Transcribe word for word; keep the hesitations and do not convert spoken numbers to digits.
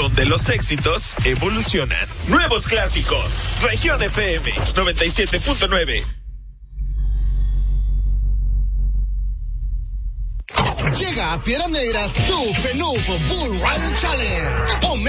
donde los éxitos evolucionan. Nuevos clásicos. Región F M noventa y siete punto nueve. Llega a Piedras Negras tu Fenuf Bull Rider Challenge.